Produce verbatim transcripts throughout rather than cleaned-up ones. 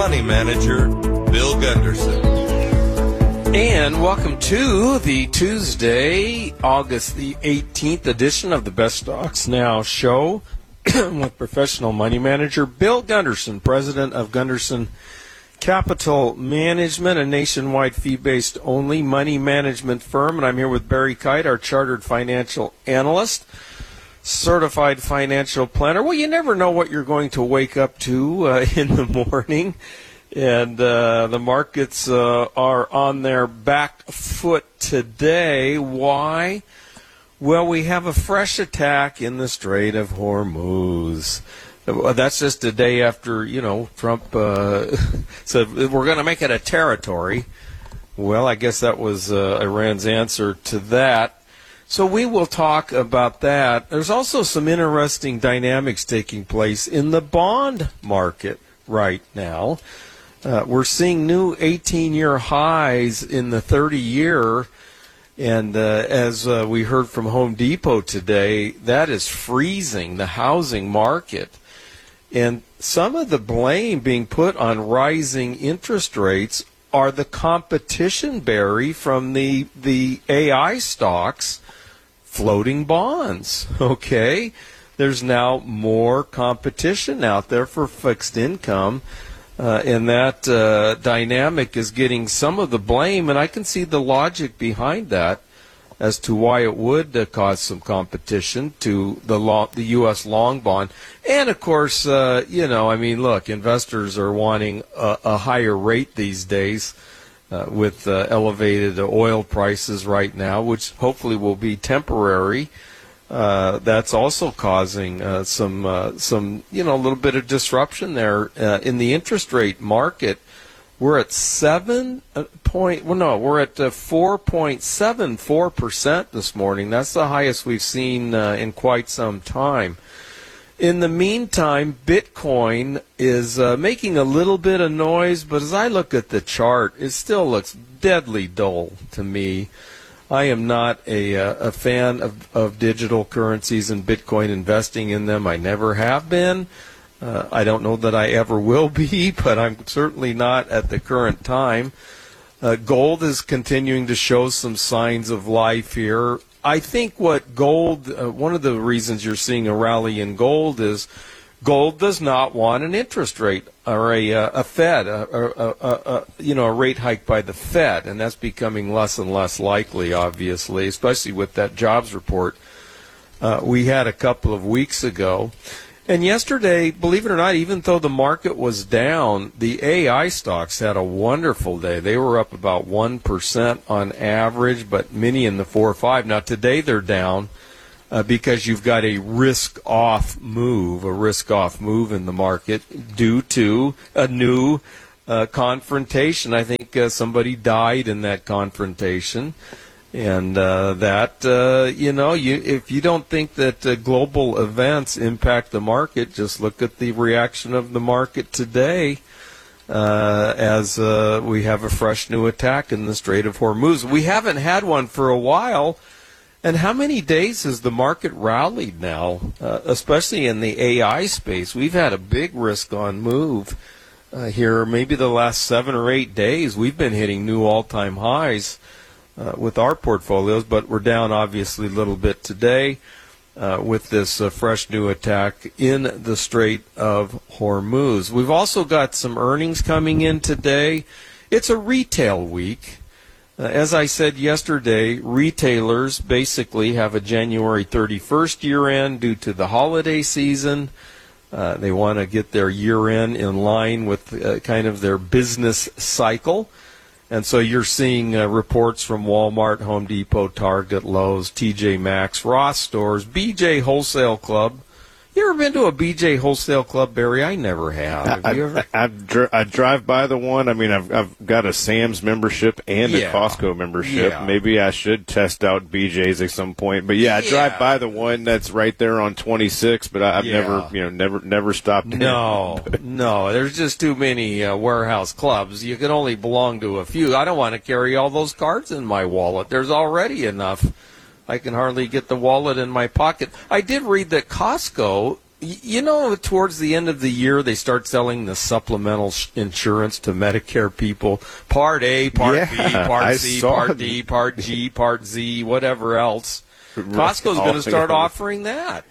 Money Manager, Bill Gunderson. And welcome to the Tuesday, August the eighteenth edition of the Best Stocks Now show with professional money manager Bill Gunderson, president of Gunderson Capital Management, a nationwide fee-based only money management firm. And I'm here with Barry Kite, our chartered financial analyst, certified financial planner. Well, you never know what you're going to wake up to uh, in the morning. And uh, the markets uh, are on their back foot today. Why? Well, we have a fresh attack in the Strait of Hormuz. That's just a day after, you know, Trump uh, said we're going to make it a territory. Well, I guess that was uh, Iran's answer to that. So we will talk about that. There's also some interesting dynamics taking place in the bond market right now. Uh, we're seeing new eighteen-year highs in the thirty-year, and uh, as uh, we heard from Home Depot today, that is freezing the housing market. And some of the blame being put on rising interest rates are the competition, Barry, from the the A I stocks floating bonds, okay? There's now more competition out there for fixed income. Uh, and that uh, dynamic is getting some of the blame, and I can see the logic behind that as to why it would uh, cause some competition to the law, the U S long bond. And, of course, uh, you know, I mean, look, investors are wanting a, a higher rate these days uh, with uh, elevated oil prices right now, which hopefully will be temporary. Uh, that's also causing uh, some, uh, some, you know, a little bit of disruption there uh, in the interest rate market. We're at seven point. Well, no, we're at uh, four point seven four percent this morning. That's the highest we've seen uh, in quite some time. In the meantime, Bitcoin is uh, making a little bit of noise, but as I look at the chart, it still looks deadly dull to me. I am not a, uh, a fan of, of digital currencies and Bitcoin, investing in them. I never have been. Uh, I don't know that I ever will be, but I'm certainly not at the current time. Uh, gold is continuing to show some signs of life here. I think what gold, uh, one of the reasons you're seeing a rally in gold is gold does not want an interest rate or a, uh, a Fed, a, a, a, a, you know, a rate hike by the Fed, and that's becoming less and less likely, obviously, especially with that jobs report uh, we had a couple of weeks ago. And yesterday, believe it or not, even though the market was down, the A I stocks had a wonderful day. They were up about one percent on average, but many in the four or five. Now, today they're down. Uh, because you've got a risk-off move, a risk-off move in the market due to a new uh, confrontation. I think uh, somebody died in that confrontation, and uh, that, uh, you know, you if you don't think that uh, global events impact the market, just look at the reaction of the market today uh, as uh, we have a fresh new attack in the Strait of Hormuz. We haven't had one for a while. And how many days has the market rallied now, uh, especially in the A I space? We've had a big risk-on move uh, here. Maybe the last seven or eight days, we've been hitting new all-time highs uh, with our portfolios, but we're down obviously a little bit today uh, with this uh, fresh new attack in the Strait of Hormuz. We've also got some earnings coming in today. It's a retail week. Uh, as I said yesterday, retailers basically have a January thirty-first year-end due to the holiday season. Uh, they want to get their year-end in line with uh, kind of their business cycle. And so you're seeing uh, reports from Walmart, Home Depot, Target, Lowe's, T J Maxx, Ross Stores, B J Wholesale Club. You ever been to a B J Wholesale Club, Barry? I never have. Have I, you ever? I, I, dr- I drive by the one. I mean, I've I've got a Sam's membership and Yeah. a Costco membership. Yeah. Maybe I should test out B J's at some point. But yeah, I Yeah. drive by the one that's right there on twenty-six. But I, I've Yeah. never, you know, never never stopped. in. No, no. There's just too many uh, warehouse clubs. You can only belong to a few. I don't want to carry all those cards in my wallet. There's already enough. I can hardly get the wallet in my pocket. I did read that Costco y- you know, towards the end of the year, they start selling the supplemental sh- insurance to Medicare people. Part A, Part Yeah, B, Part I C, saw Part them. D, Part G, Part Z, whatever else. Costco's All going to start together. offering that.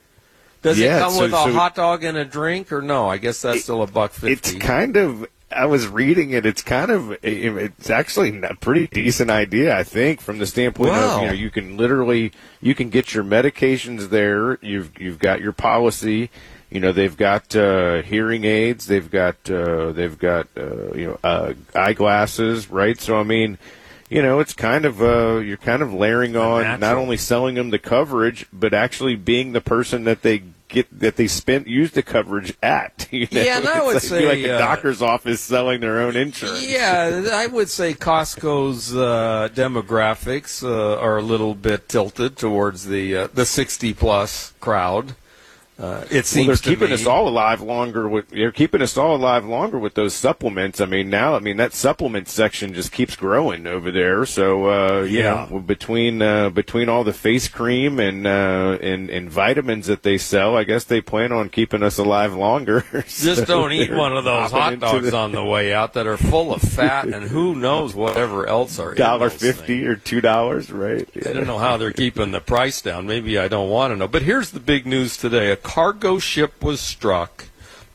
Does Yeah, it come so- with a so- hot dog and a drink, or no? I guess that's still a buck fifty. It's kind of. I was reading it. It's kind of. It's actually a pretty decent idea, I think, from the standpoint Wow. of you know you can literally you can get your medications there. You've you've got your policy. You know they've got uh, hearing aids. They've got uh, they've got uh, you know uh, eyeglasses, right? So I mean. You know, it's kind of uh, you're kind of layering on not Natural. only selling them the coverage, but actually being the person that they get that they spent use the coverage at. You know? Yeah, and I would It's say, like a uh, doctor's office selling their own insurance. Yeah, I would say Costco's uh, demographics uh, are a little bit tilted towards the uh, the sixty plus crowd. Uh, it seems Well, they're to keeping me. us all alive longer with. They're keeping us all alive longer with those supplements. I mean, now, I mean that supplement section just keeps growing over there. So, uh, you Yeah. know, between uh, between all the face cream and uh, and and vitamins that they sell, I guess they plan on keeping us alive longer. Just So don't eat they're one of those popping hot into dogs the on the way out that are full of fat and who knows whatever else are in dollar those fifty things. or two dollars, right? I don't know how they're keeping the price down. Maybe I don't want to know. But here's the big news today. A cargo ship was struck.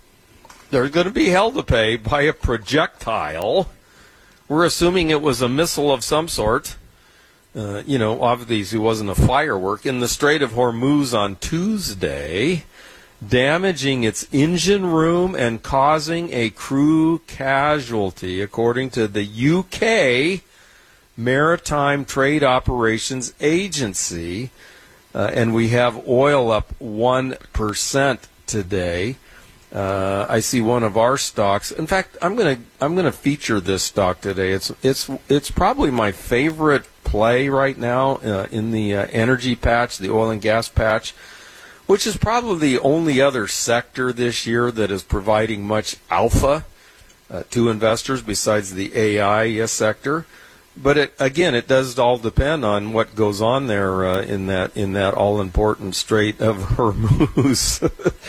They're going to be held to pay by a projectile. We're assuming it was a missile of some sort. Uh, you know, obviously it wasn't a firework. In the Strait of Hormuz on Tuesday, damaging its engine room and causing a crew casualty, according to the U K Maritime Trade Operations Agency. Uh, and we have oil up one percent today. Uh, I see one of our stocks. In fact, I'm gonna I'm gonna feature this stock today. It's it's it's probably my favorite play right now uh, in the uh, energy patch, the oil and gas patch, which is probably the only other sector this year that is providing much alpha uh, to investors besides the A I sector. But it, again, it does all depend on what goes on there uh, in that in that all-important Strait of Hormuz,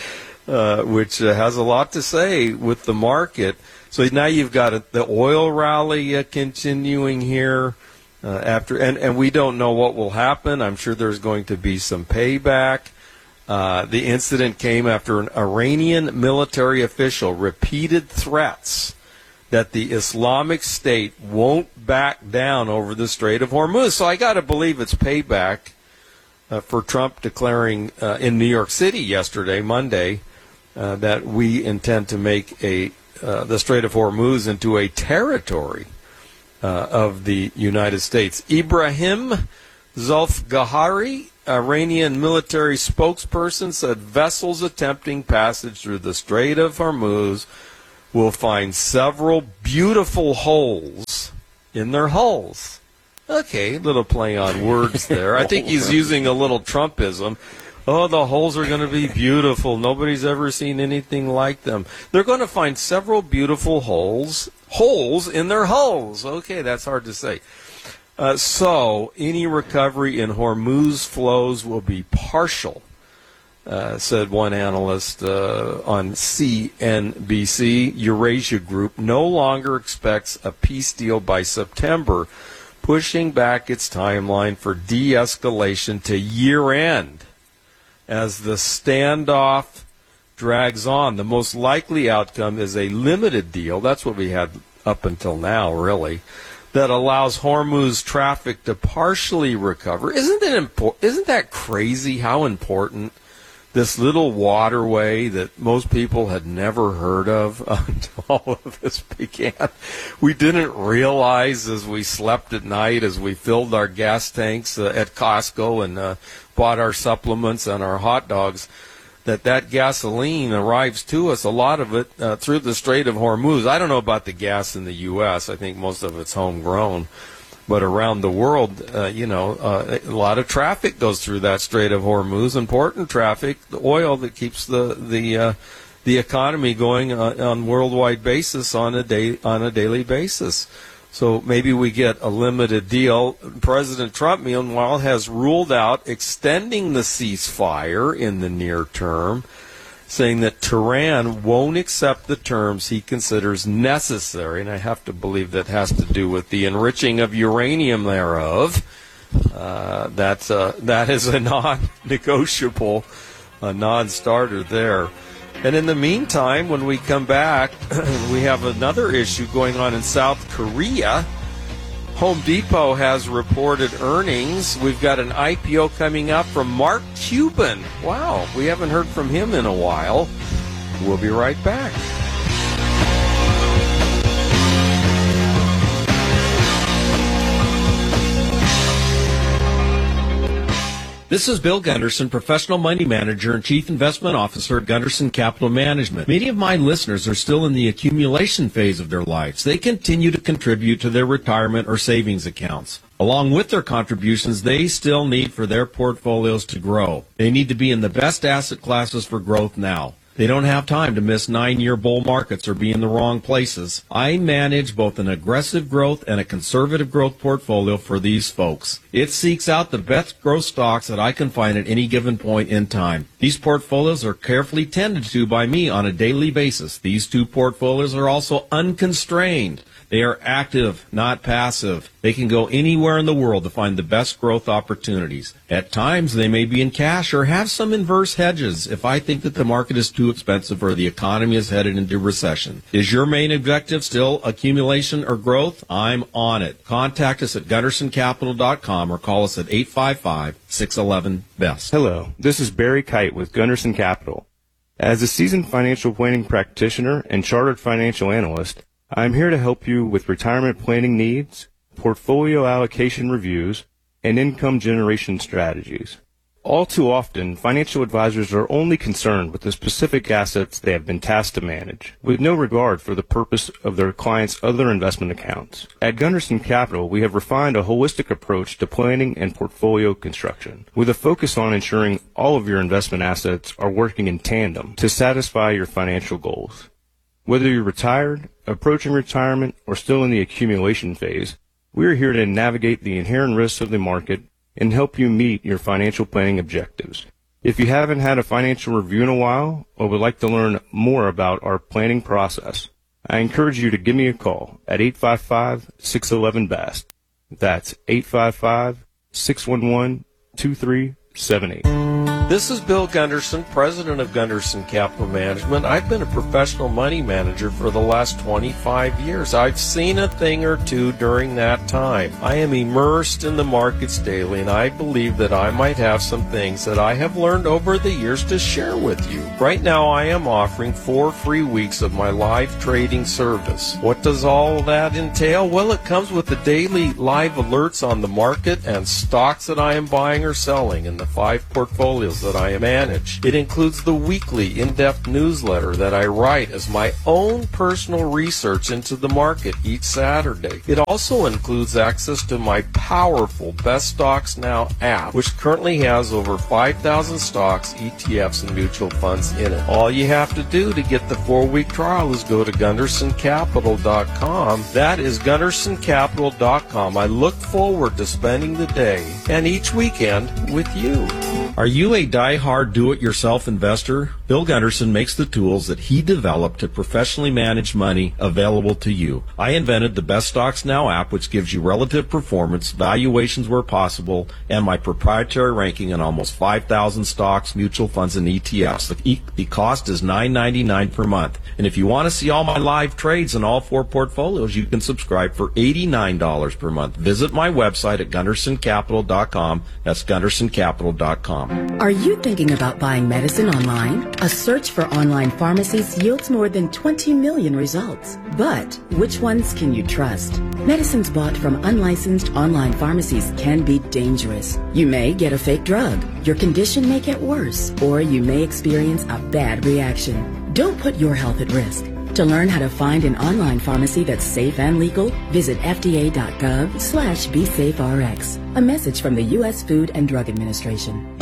uh, which uh, has a lot to say with the market. So now you've got a, the oil rally uh, continuing here uh, after, and, and we don't know what will happen. I'm sure there's going to be some payback. Uh, the incident came after an Iranian military official repeated threats that the Islamic State won't back down over the Strait of Hormuz. So I got to believe it's payback uh, for Trump declaring uh, in New York City yesterday, Monday, uh, that we intend to make a uh, the Strait of Hormuz into a territory uh, of the United States. Ibrahim Zulfgahari, Iranian military spokesperson, said vessels attempting passage through the Strait of Hormuz will find several beautiful holes in their hulls. Okay, little play on words there. I think he's using a little Trumpism. Oh, the holes are going to be beautiful. Nobody's ever seen anything like them. They're going to find several beautiful holes, holes in their hulls. Okay, that's hard to say. Uh, so, any recovery in Hormuz flows will be partial. Uh, said one analyst uh, on C N B C. Eurasia Group no longer expects a peace deal by September, pushing back its timeline for de-escalation to year-end. As the standoff drags on, the most likely outcome is a limited deal. That's what we had up until now, really, that allows Hormuz traffic to partially recover. Isn't that impor- Isn't that crazy how important this little waterway that most people had never heard of until all of this began? We didn't realize as we slept at night, as we filled our gas tanks uh, at Costco and uh, bought our supplements and our hot dogs, that that gasoline arrives to us, a lot of it, uh, through the Strait of Hormuz. I don't know about the gas in the U S. I think most of it's homegrown. But around the world, uh, you know, uh, a lot of traffic goes through that Strait of Hormuz. Important traffic, the oil that keeps the the uh, the economy going on, on worldwide basis on a day on a daily basis. So maybe we get a limited deal. President Trump, meanwhile, has ruled out extending the ceasefire in the near term. saying that Tehran won't accept the terms he considers necessary, and I have to believe that has to do with the enriching of uranium thereof. Uh, that's a, that is a non-negotiable, a non-starter there. And in the meantime, when we come back, we have another issue going on in South Korea. Home Depot has reported earnings. We've got an I P O coming up from Mark Cuban. Wow, we haven't heard from him in a while. We'll be right back. This is Bill Gunderson, Professional Money Manager and Chief Investment Officer at Gunderson Capital Management. Many of my listeners are still in the accumulation phase of their lives. They continue to contribute to their retirement or savings accounts. Along with their contributions, they still need for their portfolios to grow. They need to be in the best asset classes for growth now. They don't have time to miss nine-year bull markets or be in the wrong places. I manage both an aggressive growth and a conservative growth portfolio for these folks. It seeks out the best growth stocks that I can find at any given point in time. These portfolios are carefully tended to by me on a daily basis. These two portfolios are also unconstrained. They are active, not passive. They can go anywhere in the world to find the best growth opportunities. At times, they may be in cash or have some inverse hedges if I think that the market is too expensive or the economy is headed into recession. Is your main objective still accumulation or growth? I'm on it. Contact us at gunderson capital dot com or call us at eight five five, six one one, B E S T. Hello, this is Barry Kite with Gunderson Capital. As a seasoned financial planning practitioner and chartered financial analyst, I'm here to help you with retirement planning needs, portfolio allocation reviews, and income generation strategies. All too often, financial advisors are only concerned with the specific assets they have been tasked to manage, with no regard for the purpose of their clients' other investment accounts. At Gunderson Capital, we have refined a holistic approach to planning and portfolio construction, with a focus on ensuring all of your investment assets are working in tandem to satisfy your financial goals. Whether you're retired, approaching retirement, or still in the accumulation phase, we are here to navigate the inherent risks of the market and help you meet your financial planning objectives. If you haven't had a financial review in a while or would like to learn more about our planning process, I encourage you to give me a call at eight five five, six one one, B A S T. That's eight five five, six one one, two three seven eight. This is Bill Gunderson, president of Gunderson Capital Management. I've been a professional money manager for the last twenty-five years. I've seen a thing or two during that time. I am immersed in the markets daily, and I believe that I might have some things that I have learned over the years to share with you. Right now, I am offering four free weeks of my live trading service. What does all that entail? Well, it comes with the daily live alerts on the market and stocks that I am buying or selling in the five portfolios that I manage. It includes the weekly in-depth newsletter that I write as my own personal research into the market each Saturday. It also includes access to my powerful Best Stocks Now app, which currently has over five thousand stocks, E T Fs, and mutual funds in it. All you have to do to get the four-week trial is go to gunderson capital dot com. That is gunderson capital dot com. I look forward to spending the day and each weekend with you. Are you a die-hard do-it-yourself investor? Bill Gunderson makes the tools that he developed to professionally manage money available to you. I invented the Best Stocks Now app, which gives you relative performance, valuations where possible, and my proprietary ranking in almost five thousand stocks, mutual funds, and E T Fs. The, e- the cost is nine ninety-nine per month. And if you want to see all my live trades in all four portfolios, you can subscribe for eighty-nine dollars per month. Visit my website at gunderson capital dot com. That's gunderson capital dot com. Are you thinking about buying medicine online? A search for online pharmacies yields more than twenty million results. But which ones can you trust? Medicines bought from unlicensed online pharmacies can be dangerous. You may get a fake drug, your condition may get worse, or you may experience a bad reaction. Don't put your health at risk. To learn how to find an online pharmacy that's safe and legal, visit F D A dot gov slash be safe R X. A message from the U S Food and Drug Administration.